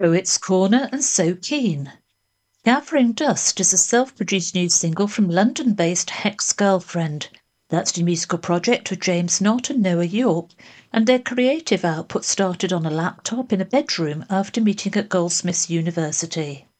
Poets Corner and So Keen. Gathering Dust is a self-produced new single from London-based Hex Girlfriend. That's the musical project with James Knott and Noah York, and their creative output started on a laptop in a bedroom after meeting at Goldsmiths University.